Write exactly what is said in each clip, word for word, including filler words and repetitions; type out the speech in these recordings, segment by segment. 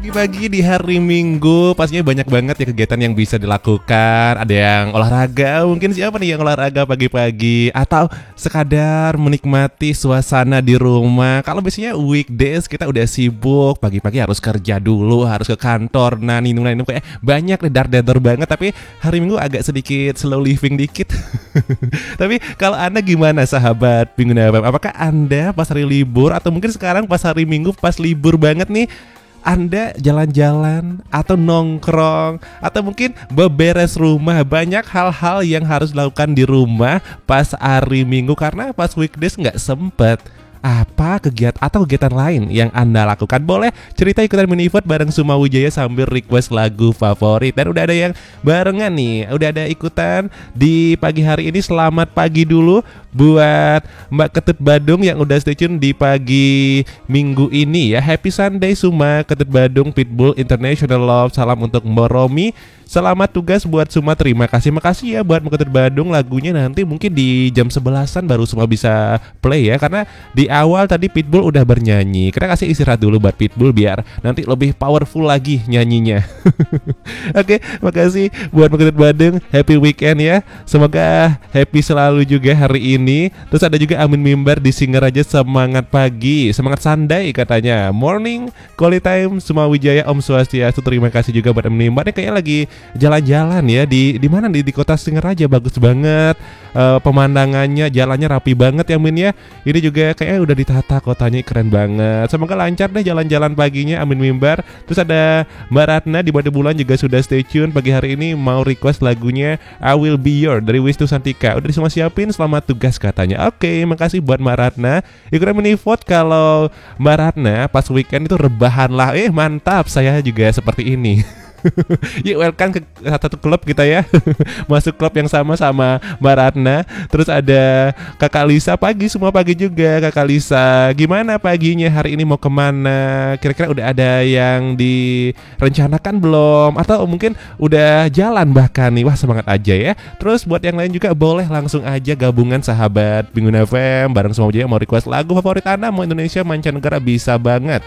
Pagi-pagi di hari Minggu pastinya banyak banget ya kegiatan yang bisa dilakukan. Ada yang olahraga, mungkin siapa nih yang olahraga pagi-pagi, atau sekadar menikmati suasana di rumah. Kalau biasanya weekdays kita udah sibuk, pagi-pagi harus kerja dulu, harus ke kantor, nah ninung ninung kayak banyak nih dar-dar banget. Tapi hari Minggu agak sedikit slow living dikit. Tapi kalau Anda gimana sahabat Pingguna F M? Apakah Anda pas hari libur atau mungkin sekarang pas hari Minggu pas libur banget nih, Anda jalan-jalan atau nongkrong atau mungkin beberes rumah? Banyak hal-hal yang harus dilakukan di rumah pas hari Minggu karena pas weekdays nggak sempet. Apa kegiatan atau kegiatan lain yang Anda lakukan? Boleh cerita ikutan mini vote bareng Suma Wijaya sambil request lagu favorit. Dan udah ada yang barengan nih, udah ada ikutan di pagi hari ini. Selamat pagi dulu buat Mbak Ketut Badung yang udah stay tune di pagi Minggu ini ya. Happy Sunday Suma Ketut Badung, Pitbull International Love. Salam untuk Mbak Romi. Selamat tugas buat Suma, terima kasih. Makasih ya buat Mbak Ketut Badung. Lagunya nanti mungkin di jam sebelasan baru Suma bisa play ya, karena di awal tadi Pitbull udah bernyanyi. Kita kasih istirahat dulu buat Pitbull biar nanti lebih powerful lagi nyanyinya. Oke, makasih buat Mbak Ketut Badung. Happy weekend ya. Semoga happy selalu juga hari ini. Terus ada juga Amin Mimbar di Singaraja, semangat pagi, semangat Sunday katanya. Morning quality time Suma Wijaya, Om Swastiastu. Terima kasih juga buat Amin Mimbar. Ini kayaknya lagi jalan-jalan ya di di mana di di kota Singaraja, bagus banget uh, pemandangannya, jalannya rapi banget ya Min ya. Ini juga kayaknya udah ditata kotanya, keren banget. Semoga lancar deh jalan-jalan paginya Amin Mimbar. Terus ada Mbak Ratna di Batu Bulan juga sudah stay tune pagi hari ini, mau request lagunya I Will Be Your dari Wisnu Santika. Udah semua siapin, selamat tugas katanya. Oke, makasih buat Mbak Ratna. Ikutan mini vote kalau Mbak Ratna pas weekend itu rebahan lah. Eh mantap, saya juga seperti ini. Yuk welcome ke satu klub kita ya. Masuk klub yang sama sama Mbak Ratna. Terus ada Kakak Lisa, pagi semua pagi juga Kakak Lisa. Gimana paginya hari ini, mau kemana? Kira-kira udah ada yang direncanakan belum? Atau mungkin udah jalan bahkan nih? Wah semangat aja ya. Terus buat yang lain juga boleh langsung aja gabungan sahabat Pingguna F M bareng semua aja. Mau request lagu favorit Anda, mau Indonesia mancanegara bisa banget.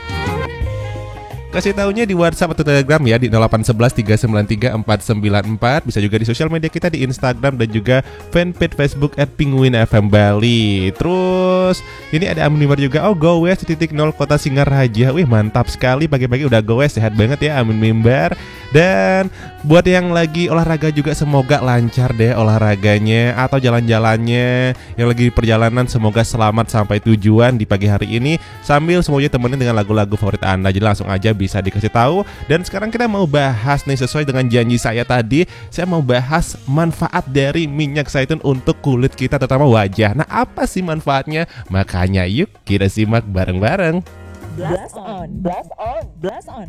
Kasih taunya di WhatsApp atau Telegram ya di nol delapan satu satu tiga sembilan tiga empat sembilan empat. Bisa juga di sosial media kita di Instagram dan juga fanpage Facebook at Penguin F M Bali. Terus ini ada Amin Mimbar juga. Oh Gowes titik nol Kota Singaraja. Wih mantap sekali, pagi-pagi udah Gowes, sehat banget ya Amin Mimbar. Dan buat yang lagi olahraga juga semoga lancar deh olahraganya atau jalan-jalannya. Yang lagi perjalanan semoga selamat sampai tujuan di pagi hari ini. Sambil semuanya temenin dengan lagu-lagu favorit Anda. Jadi langsung aja bisa dikasih tahu. Dan sekarang kita mau bahas nih, sesuai dengan janji saya tadi, saya mau bahas manfaat dari minyak zaitun untuk kulit kita, terutama wajah. Nah apa sih manfaatnya? Makanya yuk kita simak bareng-bareng. Blast on, blast on, blast on.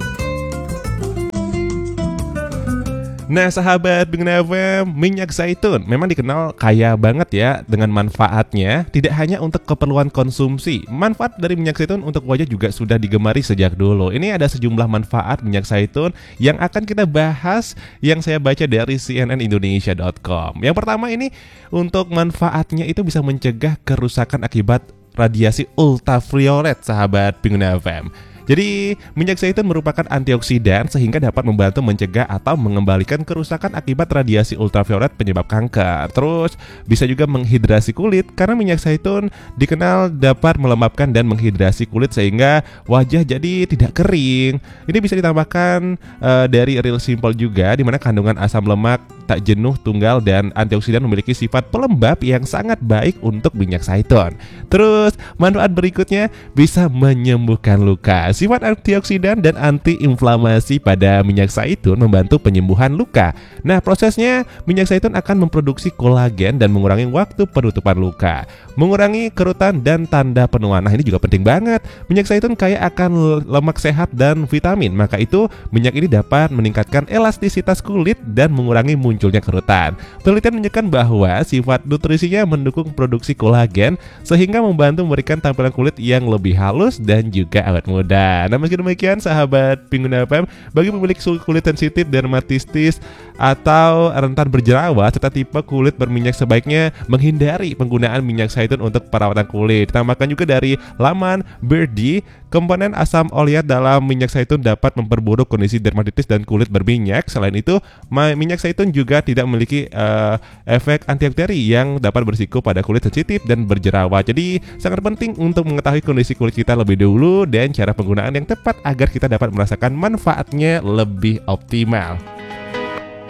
Nah sahabat Pingguna F M, minyak zaitun memang dikenal kaya banget ya dengan manfaatnya. Tidak hanya untuk keperluan konsumsi, manfaat dari minyak zaitun untuk wajah juga sudah digemari sejak dulu. Ini ada sejumlah manfaat minyak zaitun yang akan kita bahas, yang saya baca dari C N N Indonesia dot com. Yang pertama ini, untuk manfaatnya itu bisa mencegah kerusakan akibat radiasi ultraviolet sahabat Pingguna F M. Jadi minyak zaitun merupakan antioksidan sehingga dapat membantu mencegah atau mengembalikan kerusakan akibat radiasi ultraviolet penyebab kanker. Terus bisa juga menghidrasi kulit karena minyak zaitun dikenal dapat melembabkan dan menghidrasi kulit sehingga wajah jadi tidak kering. Ini bisa ditambahkan uh, dari Real Simple juga, di mana kandungan asam lemak tak jenuh tunggal dan antioksidan memiliki sifat pelembab yang sangat baik untuk minyak zaitun. Terus manfaat berikutnya bisa menyembuhkan luka. Sifat antioksidan dan antiinflamasi pada minyak zaitun membantu penyembuhan luka. Nah, prosesnya minyak zaitun akan memproduksi kolagen dan mengurangi waktu penutupan luka, mengurangi kerutan dan tanda penuaan. Nah, ini juga penting banget. Minyak zaitun kaya akan lemak sehat dan vitamin. Maka itu minyak ini dapat meningkatkan elastisitas kulit dan mengurangi munculnya kerutan. Penelitian menunjukkan bahwa sifat nutrisinya mendukung produksi kolagen sehingga membantu memberikan tampilan kulit yang lebih halus dan juga awet muda. Nah, meski demikian sahabat Pingguna F M, bagi pemilik kulit sensitif, dermatistis atau rentan berjerawat serta tipe kulit berminyak, sebaiknya menghindari penggunaan minyak zaitun untuk perawatan kulit. Ditambahkan juga dari laman Birdie, komponen asam oleat dalam minyak zaitun dapat memperburuk kondisi dermatitis dan kulit berminyak. Selain itu, minyak zaitun juga tidak memiliki uh, efek antibakteri yang dapat berisiko pada kulit sensitif dan berjerawat. Jadi sangat penting untuk mengetahui kondisi kulit kita lebih dulu dan cara penggunaan yang tepat agar kita dapat merasakan manfaatnya lebih optimal.